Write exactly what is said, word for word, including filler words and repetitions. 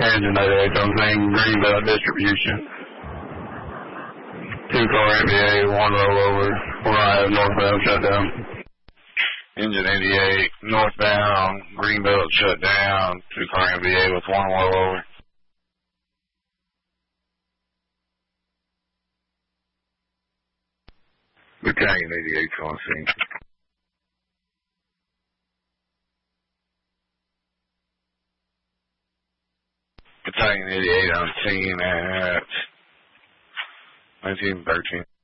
Engine eighty-eight on scene, Greenbelt distribution. Two car M B A, one rollover, Orion northbound shut down. Engine eighty-eight, northbound, Greenbelt shut down, two car M B A with one rollover. Battalion eighty-eight on scene. Battalion eighty-eight on scene at nineteen thirteen.